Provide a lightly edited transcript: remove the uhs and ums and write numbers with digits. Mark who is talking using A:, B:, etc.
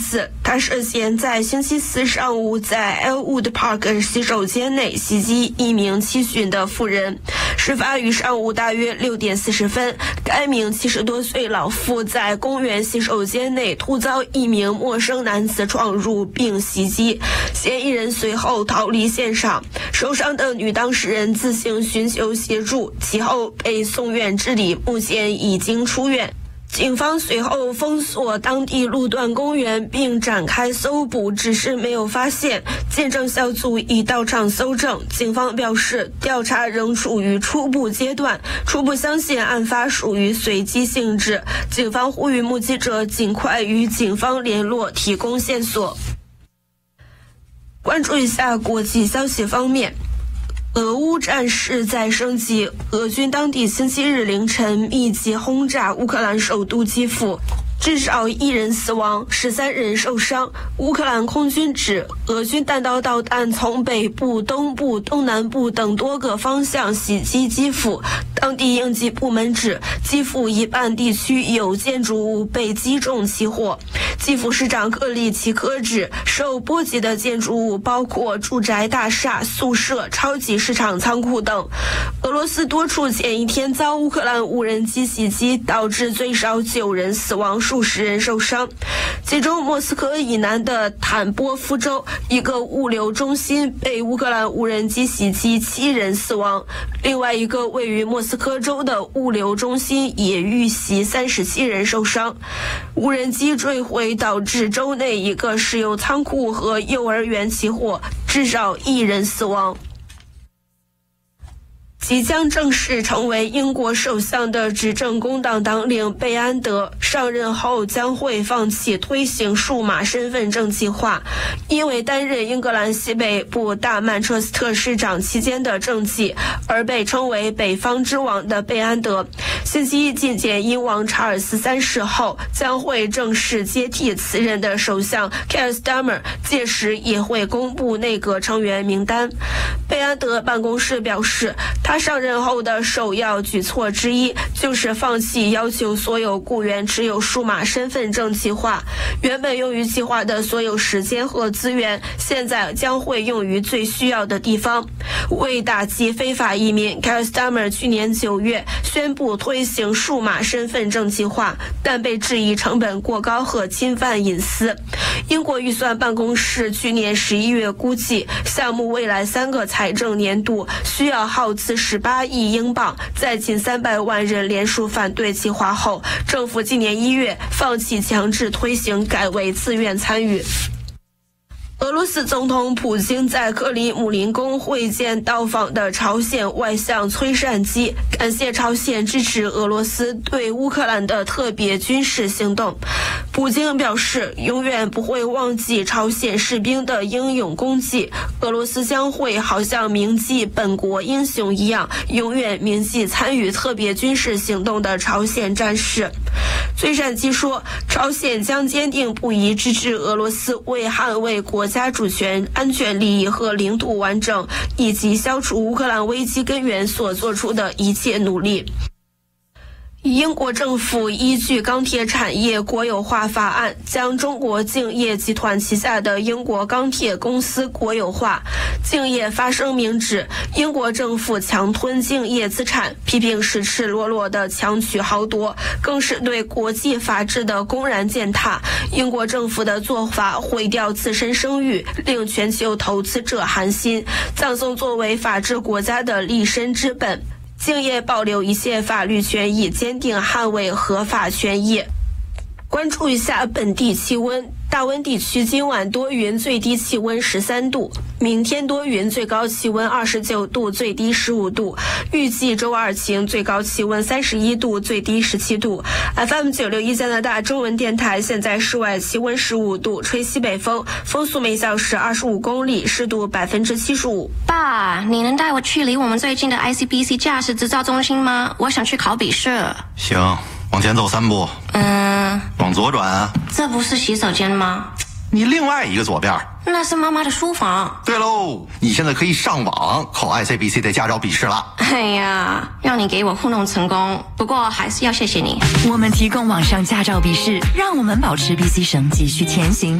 A: 此，他涉嫌在星期四上午在 Elwood Park 洗手间内袭击一名七旬的妇人。事发于上午大约6点40分，该名70多岁老妇在公园洗手间内突遭一名陌生男子闯入并袭击，嫌疑人随后逃离现场。受伤的女当事人自行寻求协助，其后被送院治理，目前已经出院。警方随后封锁当地路段公园并展开搜捕，只是没有发现。见证小组已到场搜证。警方表示，调查仍处于初步阶段，初步相信案发属于随机性质。警方呼吁目击者尽快与警方联络，提供线索。关注一下国际消息方面。俄乌战事在升级，俄军当地星期日凌晨密集轰炸乌克兰首都基辅，至少1人死亡，13人受伤。乌克兰空军指，俄军弹道导弹从北部、东部、东南部等多个方向袭击基辅。当地应急部门指，基辅一半地区有建筑物被击中起火。基辅市长克里奇科指，受波及的建筑物包括住宅大厦、宿舍、超级市场仓库等。俄罗斯多处前一天遭乌克兰无人机袭击，导致最少9人死亡，数十人受伤。其中莫斯科以南的坦波夫州一个物流中心被乌克兰无人机袭击，7人死亡。另外一个位于莫斯科州的物流中心也遇袭，37人受伤。无人机坠毁导致州内一个石油仓库和幼儿园起火，至少1人死亡。即将正式成为英国首相的执政工党党领贝安德上任后将会放弃推行数码身份证计划，因为担任英格兰西北部大曼彻斯特市长期间的政绩而被称为北方之王的贝安德，星期一觐见英王查尔斯3世后将会正式接替辞任的首相 Keir Starmer， 届时也会公布内阁成员名单。贝安德办公室表示，他上任后的首要举措之一就是放弃要求所有雇员持有数码身份证计划。原本用于计划的所有时间和资源，现在将会用于最需要的地方。为打击非法移民， Keir Starmer 去年9月宣布推行数码身份证计划，但被质疑成本过高和侵犯隐私。英国预算办公室去年11月估计，项目未来3个财政年度需要耗资18亿英镑。在近300万人联署反对计划后，政府今年1月放弃强制推行，改为自愿参与。俄罗斯总统普京在克里姆林宫会见到访的朝鲜外相崔善基，感谢朝鲜支持俄罗斯对乌克兰的特别军事行动。普京表示，永远不会忘记朝鲜士兵的英勇功绩，俄罗斯将会好像铭记本国英雄一样，永远铭记参与特别军事行动的朝鲜战士。崔善基说，朝鲜将坚定不移支持俄罗斯为捍卫国家主权、安全利益和领土完整，以及消除乌克兰危机根源所做出的一切努力。英国政府依据钢铁产业国有化法案，将中国敬业集团旗下的英国钢铁公司国有化。敬业发声明指，英国政府强吞敬业资产，批评是赤裸裸的强取豪夺，更是对国际法治的公然践踏。英国政府的做法毁掉自身声誉，令全球投资者寒心，葬送作为法治国家的立身之本。敬业保留一切法律权益，坚定捍卫合法权益。关注一下本地气温，大温地区今晚多云，最低气温13度，明天多云，最高气温29度，最低15度，预计周二晴，最高气温31度，最低17度。 FM961 加拿大中文电台，现在室外气温15度，吹西北风，风速每小时25公里，湿度75%。
B: 爸，你能带我去离我们最近的 ICBC 驾驶执照中心吗？我想去考笔试。
C: 行，往前走3步。往左转。
B: 这不是洗手间吗？
C: 你另外一个左边。
B: 那是妈妈的书房。
C: 对喽，你现在可以上网考 ICBC 的驾照笔试了。
B: 哎呀，让你给我糊弄成功，不过还是要谢谢你。
D: 我们提供网上驾照笔试，让我们保持 BC 省继续前行。